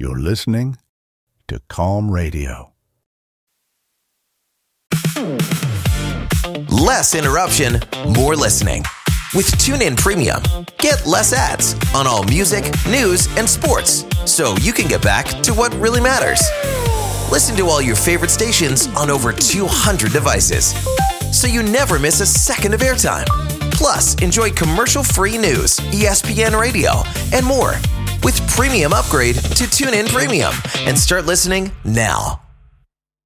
You're listening to Calm Radio. Less interruption, more listening. With TuneIn Premium, get less ads on all music, news, and sports, so you can get back to what really matters. Listen to all your favorite stations on over 200 devices, so you never miss a second of airtime. Plus, enjoy commercial-free news, ESPN Radio, and more. With Premium, upgrade to TuneIn Premium and start listening now.